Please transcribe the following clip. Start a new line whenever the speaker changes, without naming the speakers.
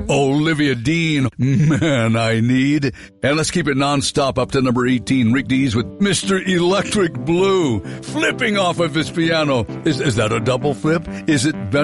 Olivia Dean, Man I Need. And let's keep it nonstop up to number 18, Rick Dees with Mr. Electric Blue, flipping off of his piano. Is that a double flip? Is it